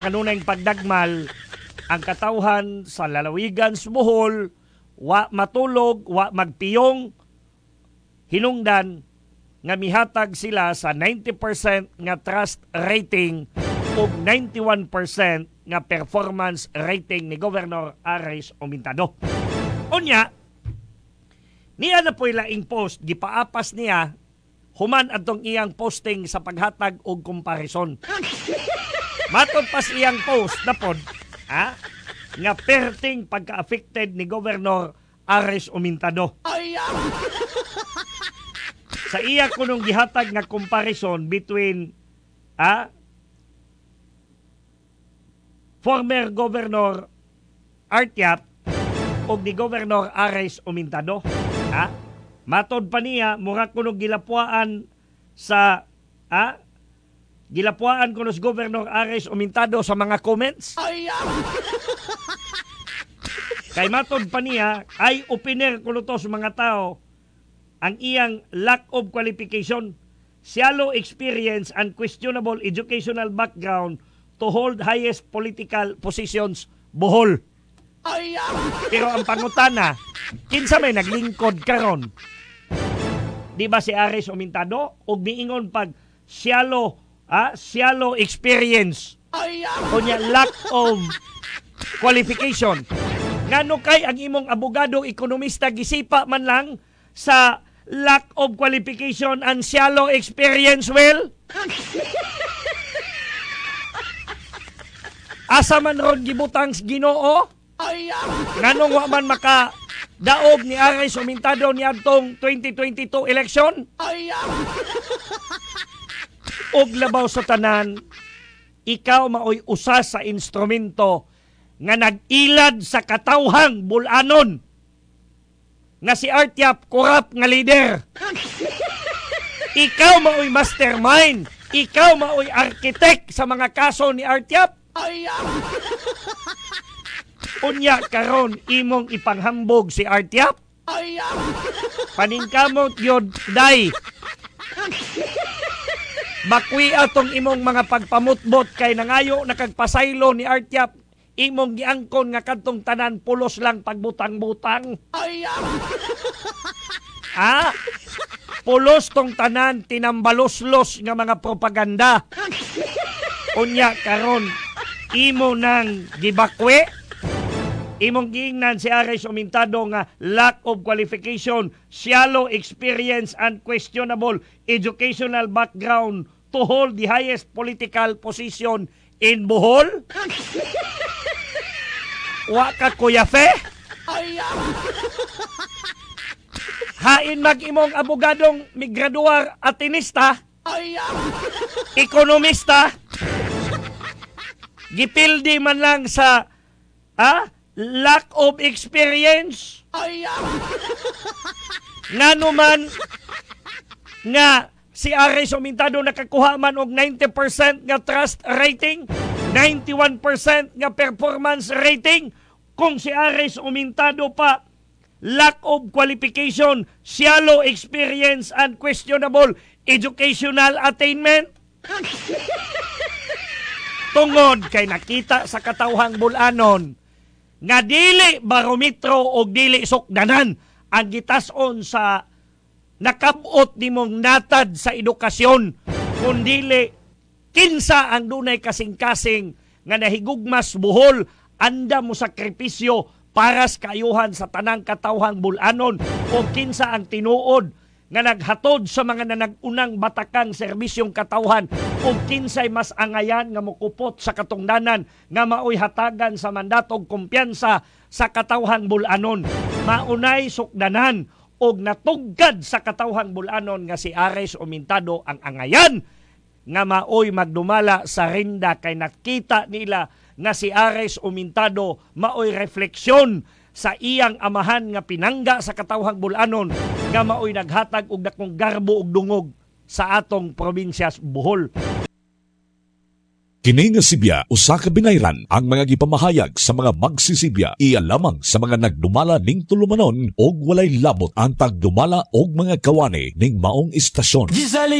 kanunay pagdagmal ang katawhan sa lalawigan sa Bohol, wa matulog, wa magpiyong, hinungdan nga mihatag sila sa 90% nga trust rating ug 91% nga performance rating ni Governor Ares Omentado. Unya, niya na po'y laing post, gipaapas niya, human atong iyang posting sa paghatag og komparison. Matod pas iyang post na pod, nga perting pagka-affected ni Governor Ares Omentado. Sa iya kunong gihatag nga comparison between former Governor Artiap o ni Governor Ares Omentado. Matod pa niya, mura kunong gilapuan sa gilapuan kuno si Governor Ares Omentado sa mga comments. Kay matod pa niya, ay opiner kuno to sa mga tao ang iyang lack of qualification, shallow experience and questionable educational background to hold highest political positions Bohol. Pero ang pangutana, kinsa may naglingkod karon? Di ba si Ares Omentado? O miingon pag shallow experience o niya lack of qualification. Ngano kay ang imong abogado, ekonomista gisipa man lang sa lack of qualification and shallow experience? Well, asa man ron gibutang Ginoo? Nganong wa man maka daog ni Ares Omentado ni adtong 2022 election? Og labaw sa tanan, ikaw maoy usa sa instrumento nga nag-ilad sa katawhang bulanon nga si Artiap korap nga leader. Ikaw maoy mastermind, ikaw maoy architect sa mga kaso ni Artiap. Unya karon imong ipanghambog si Artiap. Paningkamot yod day. Bakwi atong imong mga pagpamutbot kay nangayo nakagpasaylo ni Artiap. Imong giangkon nga kadtong tanan pulos lang pagbutang-butang. Pulos tong tanan tinambaloslos nga mga propaganda. Unya karon imo nang gibakwe, imong giingnan si Ares Omentado nga lack of qualification, shallow experience and questionable educational background to hold the highest political position in Bohol. Wa ka kuyafe? Hain mag-imong abogadong migraduar atinista, ekonomista, gipildi man lang sa lack of experience. Ngano man nga si Ares Omentado nakakuha man og 90% nga trust rating, 91% nga performance rating. Kung si Ares Omentado pa lack of qualification, shallow experience and questionable educational attainment. Tungod kay nakita sa katawhang bulanon nga dili barometro o dili sukdanan ang gitas-on sa nakabot nimong natad sa edukasyon, kundili kinsa ang dunay kasing-kasing nga nahigugmas Bohol, anda mo sakripisyo para sa kayuhan sa tanang katawhang bulanon, o kinsa ang tinuod nga naghatod sa mga nanag-unang batakang serbisyong katawhan, o kinsay mas angayan nga mukupot sa katungdanan nga maoy hatagan sa mandatong kumpiyansa sa katawhang bulanon. Maunay sukdanan og natugkad sa katawhang bulanon nga si Ares Omentado ang angayan nga maoy magdumala sa rinda, kay nakita nila nga si Ares Omentado maoy refleksyon sa iyang amahan nga pinangga sa katawhang bulanon nga maoy naghatag og dakong garbo ug dungog sa atong probinsya Bohol. Kini nga Sibya usa ka binayran ang mga gipamahayag sa mga magsisibya, iya lamang sa mga nagdumala ning tulumanon og walay labot ang pagdumala og mga kawani ning maong istasyon.